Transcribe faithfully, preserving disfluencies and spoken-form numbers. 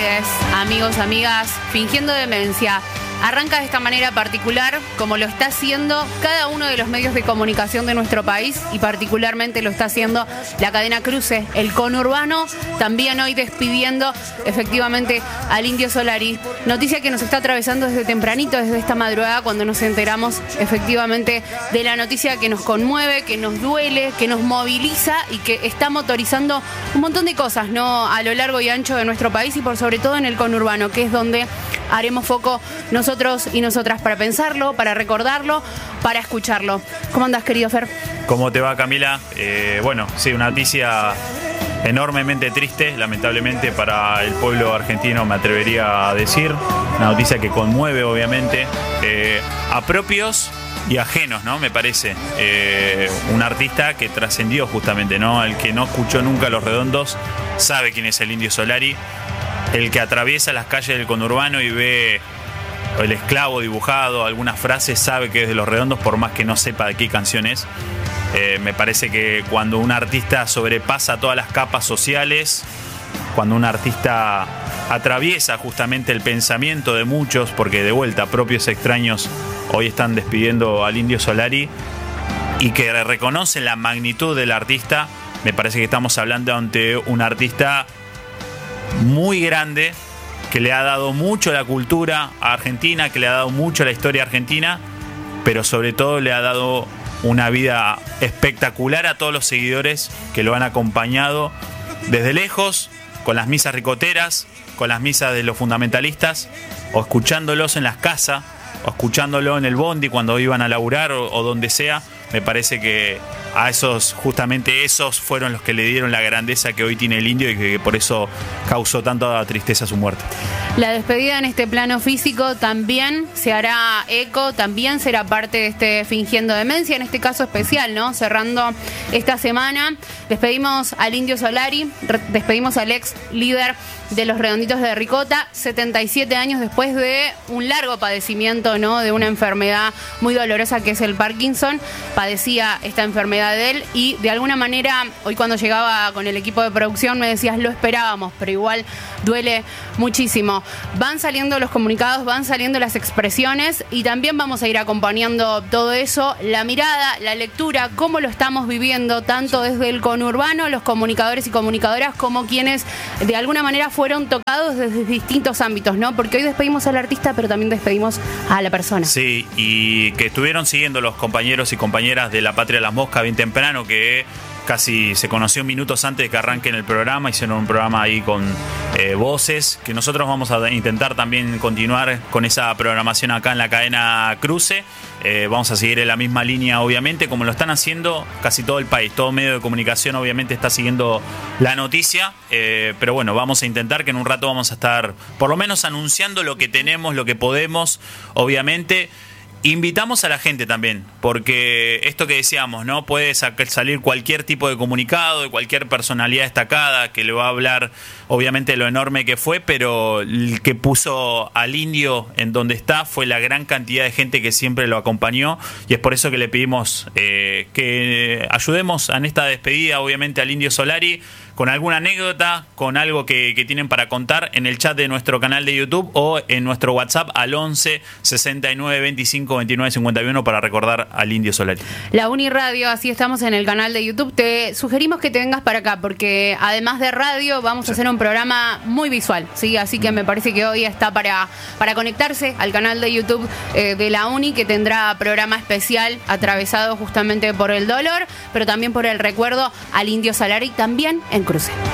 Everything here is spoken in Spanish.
tardes, amigos, amigas. Fingiendo Demencia arranca de esta manera particular, como lo está haciendo cada uno de los medios de comunicación de nuestro país, y particularmente lo está haciendo la cadena Cruce, el conurbano, también hoy despidiendo efectivamente al Indio Solari. Noticia que nos está atravesando desde tempranito, desde esta madrugada, cuando nos enteramos efectivamente de la noticia que nos conmueve, que nos duele, que nos moviliza y que está motorizando un montón de cosas, ¿no?, a lo largo y ancho de nuestro país, y por sobre todo en el conurbano, que es donde haremos foco nosotros y nosotras para pensarlo, para recordarlo, para escucharlo. ¿Cómo andás, querido Fer? ¿Cómo te va, Camila? Eh, bueno, sí, una noticia enormemente triste, lamentablemente, para el pueblo argentino, me atrevería a decir. Una noticia que conmueve, obviamente, eh, a propios y ajenos, ¿no? Me parece. Eh, un artista que trascendió justamente, ¿no? El que no escuchó nunca Los Redondos sabe quién es el Indio Solari. El que atraviesa las calles del conurbano y ve el esclavo dibujado, algunas frases, sabe que es de Los Redondos, por más que no sepa de qué canción es. Eh, me parece que cuando un artista sobrepasa todas las capas sociales, cuando un artista atraviesa justamente el pensamiento de muchos, porque de vuelta, propios extraños hoy están despidiendo al Indio Solari, y que reconocen la magnitud del artista, me parece que estamos hablando ante un artista muy grande, que le ha dado mucho a la cultura argentina, que le ha dado mucho a la historia argentina, pero sobre todo le ha dado una vida espectacular a todos los seguidores que lo han acompañado desde lejos, con las misas ricoteras, con las misas de los fundamentalistas, o escuchándolos en las casas, o escuchándolo en el bondi cuando iban a laburar, o, o donde sea. Me parece que a esos, justamente esos fueron los que le dieron la grandeza que hoy tiene el Indio, y que por eso causó tanta tristeza su muerte. La despedida en este plano físico también se hará eco, también será parte de este Fingiendo Demencia, en este caso especial, ¿no? Cerrando esta semana, despedimos al Indio Solari, despedimos al ex líder de Los Redonditos de Ricota, setenta y siete años después de un largo padecimiento, ¿no?, de una enfermedad muy dolorosa que es el Parkinson. Padecía esta enfermedad de él, y de alguna manera, hoy cuando llegaba con el equipo de producción me decías, lo esperábamos, pero igual duele muchísimo. Van saliendo los comunicados, van saliendo las expresiones, y también vamos a ir acompañando todo eso, la mirada, la lectura, cómo lo estamos viviendo, tanto desde el conurbano, los comunicadores y comunicadoras, como quienes de alguna manera fueron tocados desde distintos ámbitos, ¿no? Porque hoy despedimos al artista, pero también despedimos a la persona. Sí, y que estuvieron siguiendo los compañeros y compañeras de La Patria de las Moscas bien temprano, que casi se conoció minutos antes de que arranquen el programa. Hicieron un programa ahí con eh, voces, que nosotros vamos a intentar también continuar con esa programación acá en la cadena Cruce. Eh, vamos a seguir en la misma línea, obviamente, como lo están haciendo casi todo el país. Todo medio de comunicación obviamente está siguiendo la noticia, eh, pero bueno, vamos a intentar que en un rato vamos a estar por lo menos anunciando lo que tenemos, lo que podemos, obviamente. Invitamos a la gente también, porque esto que decíamos, ¿no? Puede salir cualquier tipo de comunicado de cualquier personalidad destacada que le va a hablar, obviamente, de lo enorme que fue, pero el que puso al Indio en donde está fue la gran cantidad de gente que siempre lo acompañó, y es por eso que le pedimos eh, que ayudemos en esta despedida, obviamente, al Indio Solari, con alguna anécdota, con algo que, que tienen para contar en el chat de nuestro canal de YouTube o en nuestro WhatsApp al once sesenta y nueve veinticinco veintinueve cincuenta y uno para recordar al Indio Solari. La Uniradio, así estamos en el canal de YouTube. Te sugerimos que te vengas para acá, porque además de radio vamos sí. a hacer un programa muy visual, ¿sí? Así que me parece que hoy está para, para conectarse al canal de YouTube eh, de la Uni, que tendrá programa especial atravesado justamente por el dolor, pero también por el recuerdo al Indio Solari, también en Cruce.